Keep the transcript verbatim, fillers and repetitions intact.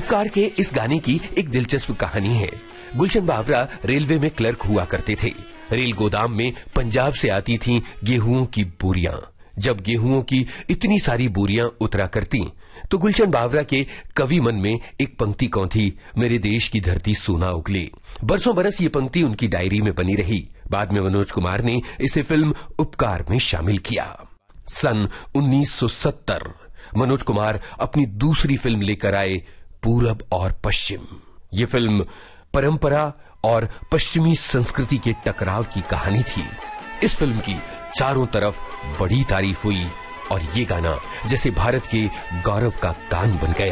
उपकार के इस गाने की एक दिलचस्प कहानी है। गुलशन बावरा रेलवे में क्लर्क हुआ करते थे। रेल गोदाम में पंजाब से आती थीं गेहूं की बोरियां। जब गेहूं की इतनी सारी बोरियां उतरा करती तो गुलशन बावरा के कवि मन में एक पंक्ति कौन थी, मेरे देश की धरती सोना उगले। बरसों बरस ये पंक्ति उनकी डायरी में बनी रही। बाद में मनोज कुमार ने इसे फिल्म उपकार में शामिल किया। सन उन्नीस सौ सत्तर मनोज कुमार अपनी दूसरी फिल्म लेकर आए, पूरब और पश्चिम। ये फिल्म परंपरा और पश्चिमी संस्कृति के टकराव की कहानी थी। इस फिल्म की चारों तरफ बड़ी तारीफ हुई और ये गाना जैसे भारत के गौरव का गान बन गया।